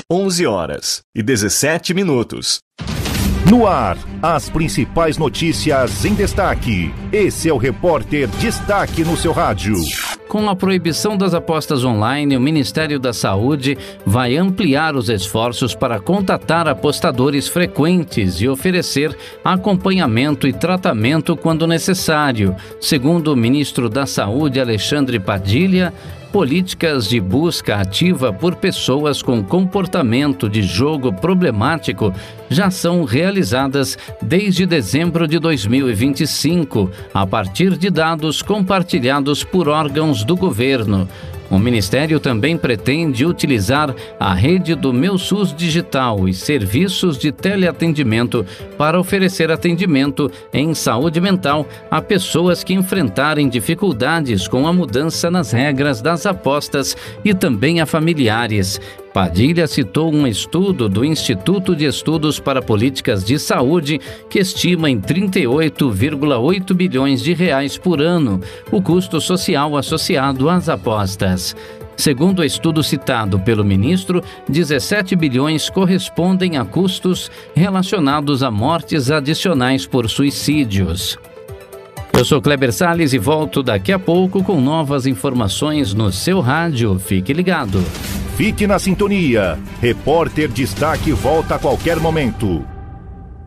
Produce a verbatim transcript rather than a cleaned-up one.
onze horas e dezessete minutos. No ar, as principais notícias em destaque. Esse é o Repórter Destaque no seu rádio. Com a proibição das apostas online, o Ministério da Saúde vai ampliar os esforços para contatar apostadores frequentes e oferecer acompanhamento e tratamento quando necessário. Segundo o ministro da Saúde, Alexandre Padilha, políticas de busca ativa por pessoas com comportamento de jogo problemático já são realizadas desde dezembro de dois mil e vinte e cinco, a partir de dados compartilhados por órgãos do governo. O Ministério também pretende utilizar a rede do Meu SUS Digital e serviços de teleatendimento para oferecer atendimento em saúde mental a pessoas que enfrentarem dificuldades com a mudança nas regras das apostas e também a familiares. Padilha citou um estudo do Instituto de Estudos para Políticas de Saúde que estima em trinta e oito vírgula oito bilhões de reais por ano o custo social associado às apostas. Segundo o estudo citado pelo ministro, dezessete bilhões correspondem a custos relacionados a mortes adicionais por suicídios. Eu sou Kleber Salles e volto daqui a pouco com novas informações no seu rádio. Fique ligado. Fique na sintonia. Repórter Destaque volta a qualquer momento.